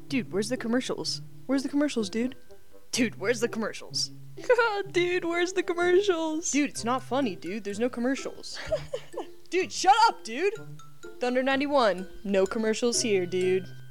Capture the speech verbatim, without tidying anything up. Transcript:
Dude, where's the commercials? Where's the commercials, dude? Dude, where's the commercials? Dude, where's the commercials? Dude, it's not funny, dude. There's no commercials. Dude, shut up, dude! Thunder ninety-one. No commercials here, dude.